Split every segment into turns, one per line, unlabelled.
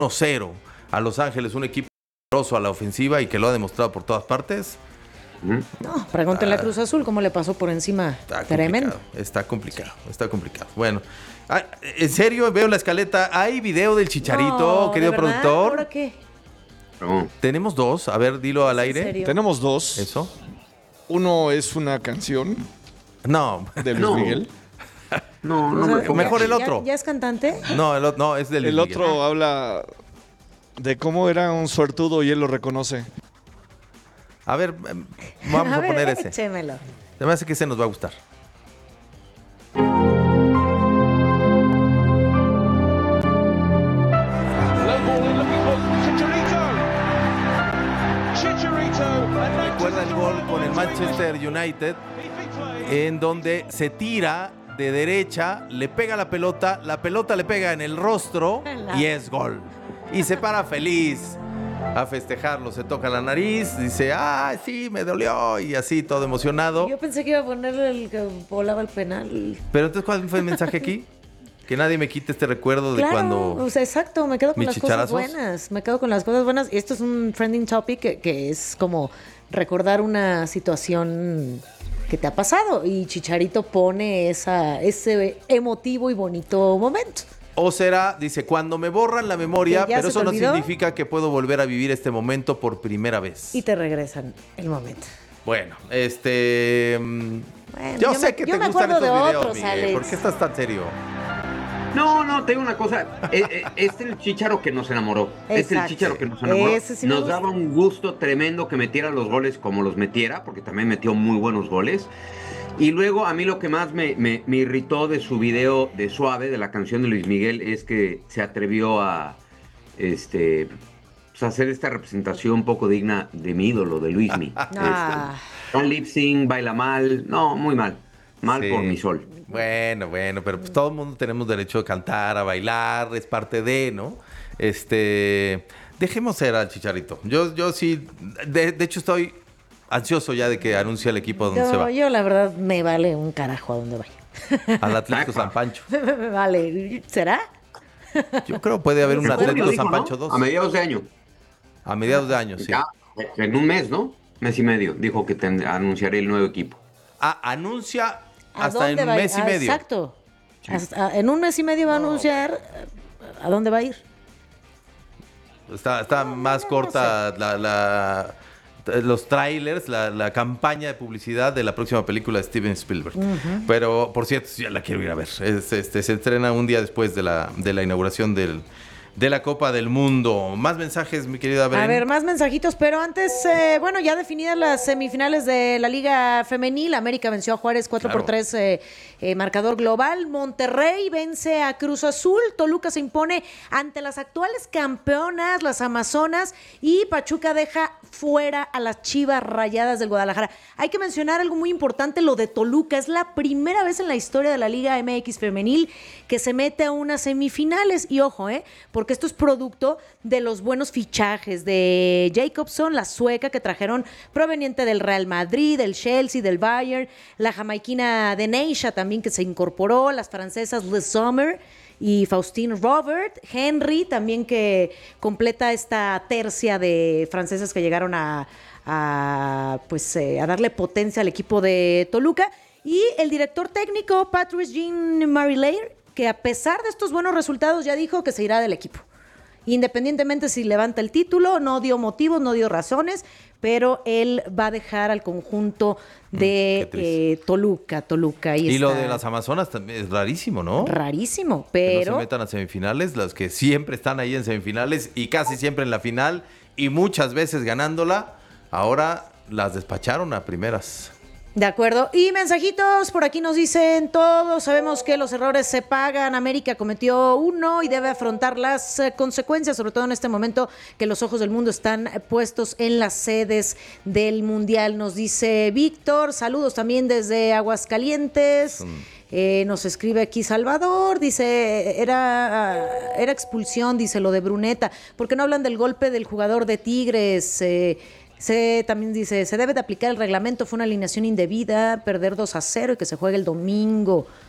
1-0 a Los Ángeles, un equipo poderoso a la ofensiva y que lo ha demostrado por todas partes.
No, pregúntenle a Cruz Azul cómo le pasó por encima. Tremendo.
Está complicado. Bueno, en serio, veo la escaleta. ¿Hay video del Chicharito,
No,
querido
¿de verdad?
productor?
¿Ahora qué?
Tenemos dos. A ver, dilo al aire.
¿En serio?
Tenemos dos.
Eso.
Uno es una canción
No.
de Luis Miguel.
No,
O sea,
mejor el otro.
¿Ya es cantante?
No, es del
El
Luis
otro
Miguel.
habla de cómo era un suertudo y él lo reconoce.
A ver, vamos a poner ese.
Échemelo.
Se me hace que ese nos va a gustar. Recuerda el gol con el Manchester United, en donde se tira de derecha, le pega la pelota le pega en el rostro y es gol. Y se para feliz a festejarlo, se toca la nariz, dice, sí, me dolió, y así todo emocionado.
Yo pensé que iba a ponerle el que volaba el penal.
Pero entonces, ¿cuál fue el mensaje aquí? Que nadie me quite este recuerdo de cuando...
O sea, exacto, me quedo con
mis
las
chicharazos.
cosas buenas. Me quedo con las cosas buenas. Y esto es un trending topic que es como recordar una situación que te ha pasado. Y Chicharito pone ese emotivo y bonito momento.
O será, dice, cuando me borran la memoria,
¿Que ya
pero
se
eso
te
no
olvidó?
significa que puedo volver a vivir este momento por primera vez.
Y te regresan el momento.
Bueno,
Bueno,
yo sé que
yo
te
me
gustan
acuerdo
estos
de
videos,
otros,
Miguel.
Alex.
¿Por qué estás tan serio?
No, te digo una cosa. Es el Chícharo que nos enamoró. Es el
Exacto.
Chícharo que nos enamoró.
Ese sí me
Nos
gusta.
daba un gusto tremendo que metiera los goles como los metiera, porque también metió muy buenos goles. Y luego a mí lo que más me irritó de su video de Suave, de la canción de Luis Miguel, es que se atrevió a pues, hacer esta representación un poco digna de mi ídolo, de Luismi. Un lip sync, baila mal. No, muy mal. Mal
Sí.
por mi sol.
Bueno, pero pues todo el mundo tenemos derecho a cantar, a bailar, es parte de, ¿no? Dejemos ser al Chicharito. Yo sí, de hecho estoy ansioso ya de que anuncie el equipo a dónde se va.
Yo la verdad me vale un carajo a dónde vaya.
Al Atlético San Pancho.
Me vale. ¿Será?
Yo creo que puede haber un
En junio
Atlético
dijo,
San
¿no?
Pancho 2.
A mediados de año.
A mediados de año, sí.
Ya, en un mes, ¿no? Mes y medio. Dijo que anunciaré el nuevo equipo.
Anuncia
¿A
hasta en
dónde
un
va a ir?
mes y medio.
Exacto. En un mes y medio va a anunciar a dónde va a ir.
Está más corta los trailers, la campaña de publicidad de la próxima película de Steven Spielberg. Pero, por cierto, ya la quiero ir a ver. Se estrena un día después de la inauguración de la Copa del Mundo. Más mensajes, mi querida Belén.
A ver, más mensajitos, pero antes, ya definidas las semifinales de la Liga Femenil. América venció a Juárez 4-3, marcador global. Monterrey vence a Cruz Azul. Toluca se impone ante las actuales campeonas, las Amazonas. Y Pachuca deja fuera a las Chivas Rayadas del Guadalajara. Hay que mencionar algo muy importante, lo de Toluca. Es la primera vez en la historia de la Liga MX Femenil que se mete a unas semifinales. Y ojo, porque esto es producto de los buenos fichajes de Jacobson, la sueca que trajeron proveniente del Real Madrid, del Chelsea, del Bayern, la jamaiquina de Neisha también que se incorporó, las francesas Le Sommer y Faustine Robert, Henry también que completa esta tercia de francesas que llegaron a darle potencia al equipo de Toluca, y el director técnico Patrice Jean-Marie, que a pesar de estos buenos resultados ya dijo que se irá del equipo. Independientemente si levanta el título, no dio motivos, no dio razones, pero él va a dejar al conjunto de Toluca.
Y lo de las Amazonas también es rarísimo, ¿no?
Rarísimo,
Que
pero...
no se metan a semifinales, las que siempre están ahí en semifinales y casi siempre en la final y muchas veces ganándola, ahora las despacharon a primeras.
De acuerdo. Y mensajitos, por aquí nos dicen, todos sabemos que los errores se pagan. América cometió uno y debe afrontar las consecuencias, sobre todo en este momento que los ojos del mundo están puestos en las sedes del Mundial. Nos dice Víctor, saludos también desde Aguascalientes. Nos escribe aquí Salvador, dice, era expulsión, dice lo de Bruneta. ¿Por qué no hablan del golpe del jugador de Tigres? También dice, se debe de aplicar el reglamento, fue una alineación indebida, perder 2-0 y que se juegue el domingo.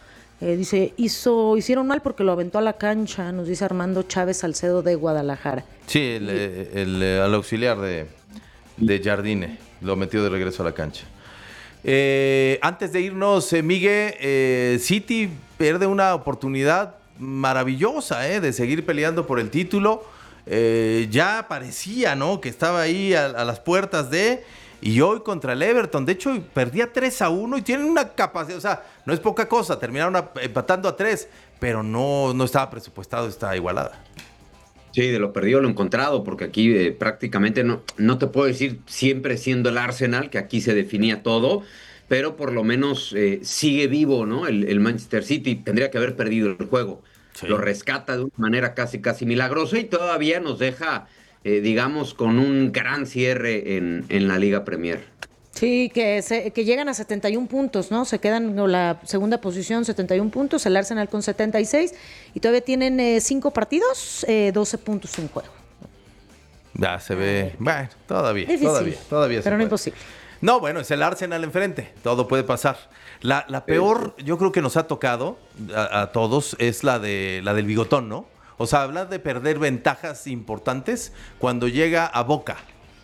Dice, hicieron mal porque lo aventó a la cancha, nos dice Armando Chávez Salcedo de Guadalajara.
Sí, al auxiliar de Jardine lo metió de regreso a la cancha. Antes de irnos, Miguel, City pierde una oportunidad maravillosa de seguir peleando por el título. Ya parecía, ¿no?, que estaba ahí a las puertas y hoy contra el Everton, de hecho perdía 3-1 y tienen una capacidad, o sea, no es poca cosa, terminaron empatando a 3, pero no estaba presupuestado esta igualada.
Sí, de lo perdido lo encontrado, porque aquí prácticamente no te puedo decir siempre siendo el Arsenal, que aquí se definía todo, pero por lo menos sigue vivo, ¿no? El Manchester City tendría que haber perdido el juego. Sí. Lo rescata de una manera casi milagrosa y todavía nos deja, digamos, con un gran cierre en la Liga Premier.
Sí, que llegan a 71 puntos, ¿no? Se quedan en la segunda posición, 71 puntos, el Arsenal con 76 y todavía tienen 5 partidos, 12 puntos en juego.
Ya se ve, bueno, todavía
pero no imposible.
No, bueno, es el Arsenal enfrente, todo puede pasar. La peor, yo creo que nos ha tocado a todos, es la del Bigotón, ¿no? O sea, hablar de perder ventajas importantes cuando llega a Boca.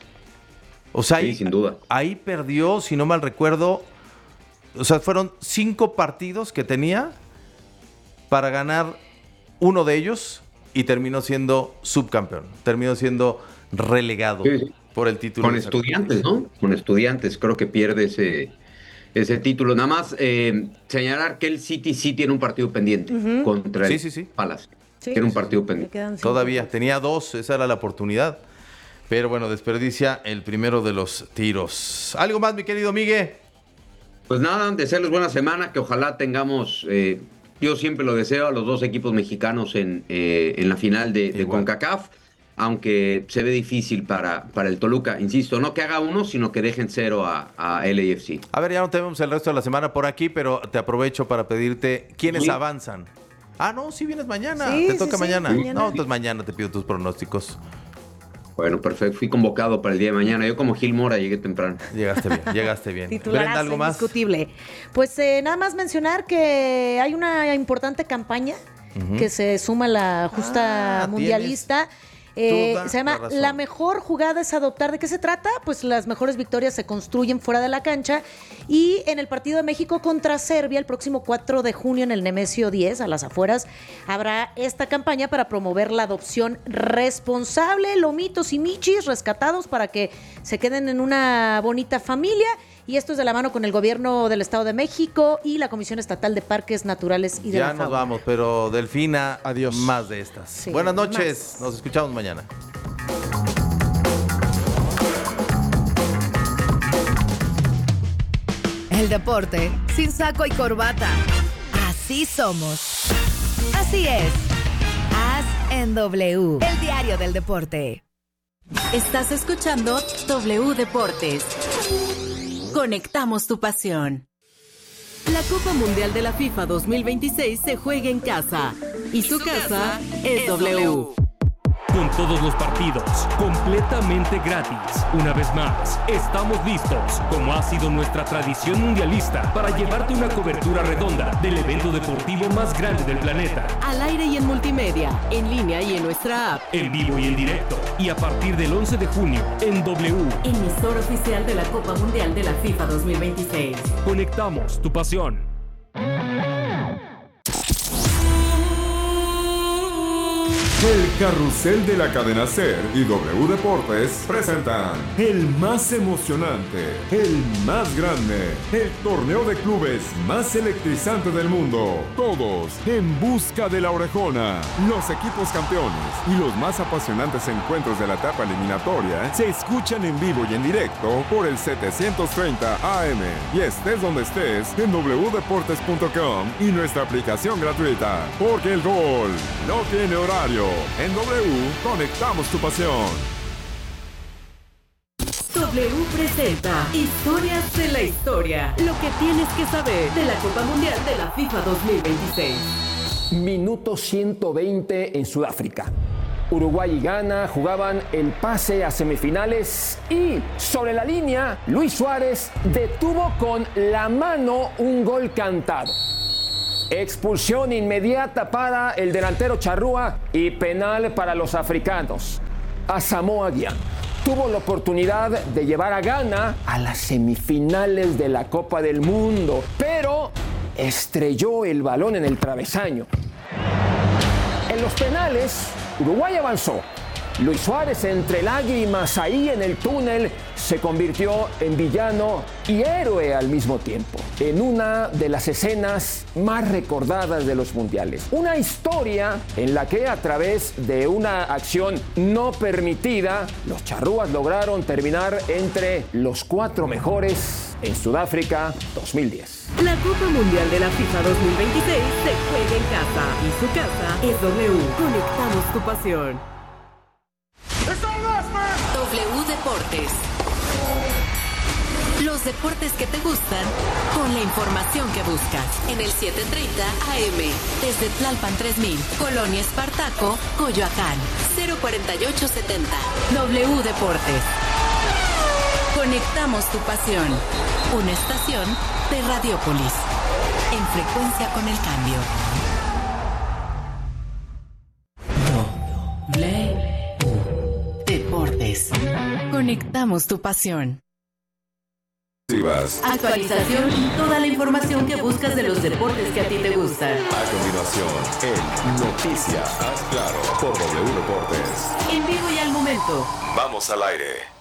O sea,
sí, sin duda.
Ahí perdió, si no mal recuerdo, o sea, fueron 5 partidos que tenía para ganar uno de ellos y terminó siendo subcampeón, terminó siendo relegado por el título.
Con Estudiantes, ¿no? Con Estudiantes creo que pierde ese título. Nada más señalar que el City sí tiene un partido pendiente contra el Palace. Sí, tiene un partido pendiente.
Todavía tenía 2, esa era la oportunidad. Pero bueno, desperdicia el primero de los tiros. ¿Algo más, mi querido Miguel?
Pues nada, desearles buena semana, que ojalá tengamos, yo siempre lo deseo, a los 2 equipos mexicanos en la final de CONCACAF, aunque se ve difícil para el Toluca. Insisto, no que haga 1, sino que dejen 0 a LAFC.
A ver, ya no tenemos el resto de la semana por aquí, pero te aprovecho para pedirte quiénes avanzan. Ah, no, sí vienes mañana, te toca mañana. No, entonces mañana te pido tus pronósticos.
Bueno, perfecto. Fui convocado para el día de mañana. Yo como Gil Mora llegué temprano.
Llegaste bien.
Brenda, ¿algo más? Indiscutible. Pues nada más mencionar que hay una importante campaña que se suma a la justa mundialista. Se llama La mejor jugada es adoptar. ¿De qué se trata? Pues las mejores victorias se construyen fuera de la cancha. Y en el partido de México contra Serbia, el próximo 4 de junio en el Nemesio 10, a las afueras, habrá esta campaña para promover la adopción responsable, lomitos y michis rescatados para que se queden en una bonita familia. Y esto es de la mano con el gobierno del Estado de México y la Comisión Estatal de Parques Naturales y de la Fauna.
Ya nos vamos, pero Delfina, adiós. Más de estas. Sí, buenas noches, nos escuchamos mañana.
El deporte sin saco y corbata. Así somos. Así es. Haz en W, el diario del deporte.
Estás escuchando W Deportes. Conectamos tu pasión. La Copa Mundial de la FIFA 2026 se juega en casa. Y su casa es W.
Con todos los partidos, completamente gratis. Una vez más, estamos listos, como ha sido nuestra tradición mundialista, para llevarte una cobertura redonda del evento deportivo más grande del planeta.
Al aire y en multimedia, en línea y en nuestra app.
En vivo y en directo. Y a partir del 11 de junio, en W.
Emisor oficial de la Copa Mundial de la FIFA 2026.
Conectamos tu pasión.
El carrusel de la cadena SER y W Deportes presentan el más emocionante, el más grande, el torneo de clubes más electrizante del mundo. Todos en busca de la orejona. Los equipos campeones y los más apasionantes encuentros de la etapa eliminatoria se escuchan en vivo y en directo por el 730 AM. Y estés donde estés, en wdeportes.com y nuestra aplicación gratuita. Porque el gol no tiene horario. En W, conectamos tu pasión.
W presenta Historias de la Historia. Lo que tienes que saber de la Copa Mundial de la FIFA 2026.
Minuto 120 en Sudáfrica. Uruguay y Ghana jugaban el pase a semifinales y sobre la línea, Luis Suárez detuvo con la mano un gol cantado. expulsión inmediata para el delantero charrúa y penal para los africanos. Asamoah Gyan tuvo la oportunidad de llevar a Ghana a las semifinales de la Copa del Mundo, pero estrelló el balón en el travesaño. En los penales, Uruguay avanzó. Luis Suárez, entre lágrimas ahí en el túnel, se convirtió en villano y héroe al mismo tiempo, en una de las escenas más recordadas de los mundiales. Una historia en la que, a través de una acción no permitida, los charrúas lograron terminar entre los 4 mejores en Sudáfrica 2010.
La Copa Mundial de la FIFA 2026 se juega en casa y su casa es W. Conectamos tu pasión.
W Deportes. Los deportes que te gustan con la información que buscas. En el 7:30 AM. Desde Tlalpan 3000, Colonia Espartaco, Coyoacán. 04870. W Deportes. Conectamos tu pasión. Una estación de Radiopolis. En frecuencia con el cambio. Deportes. Conectamos tu pasión. Actualización y toda la información que buscas de los deportes que a ti te gustan.
A continuación, en Noticias Haz Claro por W Deportes.
En vivo y al momento.
Vamos al aire.